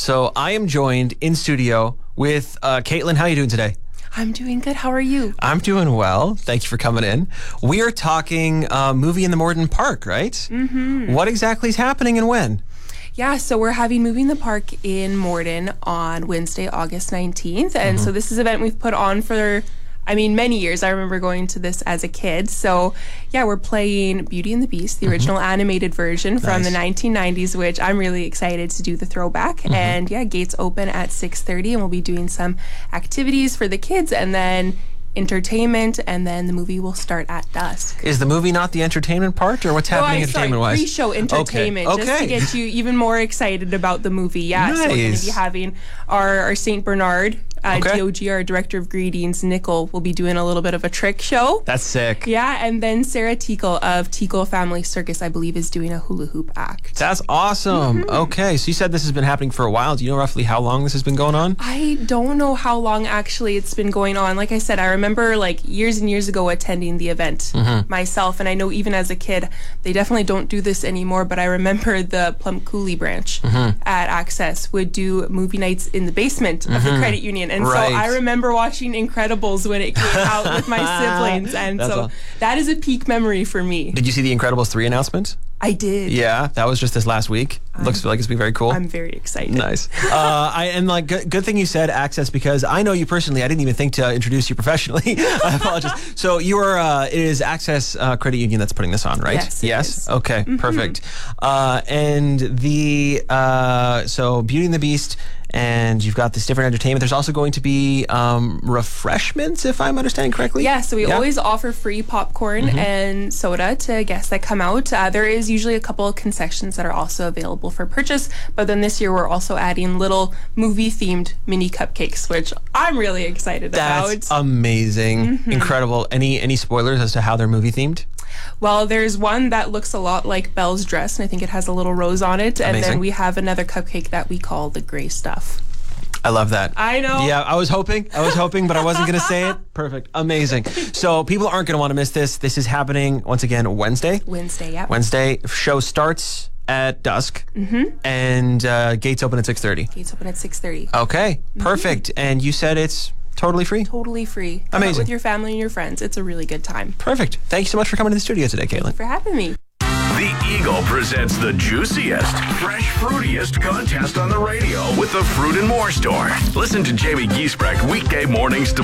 So I am joined in studio with Caitlin. How are you doing today? I'm doing good. How are you? I'm doing well. Thank you for coming in. We are talking movie in the Morden Park, right? Mm-hmm. What exactly is happening and when? Yeah, so we're having Movie in the Park in Morden on Wednesday, August 19th. And so this is an event we've put on for, many years. I remember going to this as a kid. So, yeah, we're playing Beauty and the Beast, the original animated version from the 1990s, which I'm really excited to do the throwback. And, yeah, gates open at 6:30, and we'll be doing some activities for the kids and then entertainment, and then the movie will start at dusk. Is the movie not the entertainment part, or what's happening entertainment-wise? Pre-show entertainment, just to get you even more excited about the movie. Yeah, nice. So we're going to be having our St. Bernard, DOG, our Director of Greetings, Nickel, will be doing a little bit of a trick show. That's sick. Yeah, and then Sarah Teakle of Teakle Family Circus, I believe, is doing a hula hoop act. That's awesome. Okay, so you said this has been happening for a while. Do you know roughly how long this has been going on? I don't know how long actually it's been going on. Like I said, I remember years and years ago attending the event myself, and I know even as a kid, they definitely don't do this anymore, but I remember the Plum Coulee branch at Access would do movie nights in the basement of the credit union. And so I remember watching Incredibles when it came out with my siblings. And that is a peak memory for me. Did you see the Incredibles 3 announcement? I did. Yeah, that was just this last week. Looks like it's been very cool. I'm very excited. Nice. Good thing you said Access, because I know you personally. I didn't even think to introduce you professionally. I apologize. So you are, it is Access Credit Union that's putting this on, right? Yes. Yes. Okay. Perfect. And so Beauty and the Beast, and you've got this different entertainment. There's also going to be refreshments, if I'm understanding correctly. Yeah, so we always offer free popcorn and soda to guests that come out. There is usually a couple of concessions that are also available for purchase, but then this year we're also adding little movie-themed mini cupcakes, which I'm really excited about. That's amazing. Incredible. Any spoilers as to how they're movie-themed? Well, there's one that looks a lot like Belle's dress, and I think it has a little rose on it. And then we have another cupcake that we call the gray stuff. I love that. I know. Yeah, I was hoping, but I wasn't going to say it. Perfect. Amazing. So people aren't going to want to miss this. This is happening, once again, Wednesday. Wednesday, yeah. Wednesday. Show starts at dusk, and gates open at 6:30. Gates open at 6:30. Okay, perfect. And you said it's totally free? Totally free. Amazing. Come out with your family and your friends. It's a really good time. Perfect. Thank you so much for coming to the studio today, Caitlin. Thank you for having me. The Eagle presents the juiciest, fresh, fruitiest contest on the radio with the Fruit and More Store. Listen to Jamie Giesbrecht weekday mornings to